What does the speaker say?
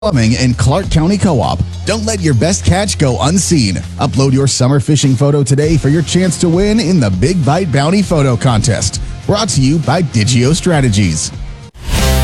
Plumbing and Clark County Co-op. Don't let your best catch go unseen. Upload your summer fishing photo today for your chance to win in the Big Bite Bounty Photo Contest. Brought to you by Digio Strategies.